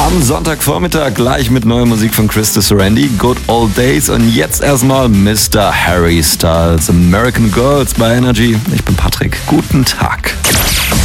Am Sonntagvormittag gleich mit neuer Musik von Krista Sorandi, Good Old Days. Und jetzt erstmal Mr. Harry Styles, American Girls bei Energy. Ich bin Patrick. Guten Tag.